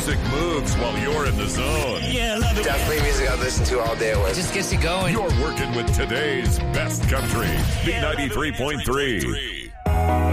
music moves while you're in the zone. Yeah, I love it. Definitely music I listen to all day at work. Just gets you going. You're working with today's best country. B93.3.